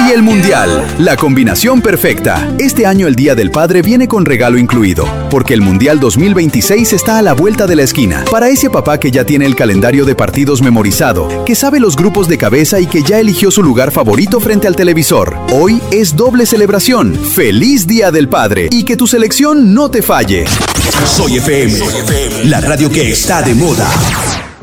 y el Mundial. La combinación perfecta. Este año el Día del Padre viene con regalo incluido, porque el Mundial 2026 está a la vuelta de la esquina. Para ese papá que ya tiene el calendario de partidos memorizado, que sabe los grupos de cabeza y que ya eligió su lugar favorito frente al televisor. Hoy es doble celebración. ¡Feliz Día del Padre! Y que tu selección no te falle. Soy FM, la radio que está de moda.